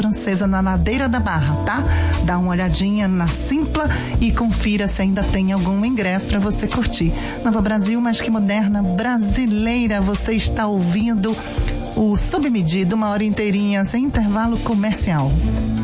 Francesa na Ladeira da Barra, tá? Dá uma olhadinha na Simpla e confira se ainda tem algum ingresso para você curtir. Nova Brasil, mais que moderna, brasileira. Você está ouvindo o Sob Medida, 1 hora inteirinha sem intervalo comercial.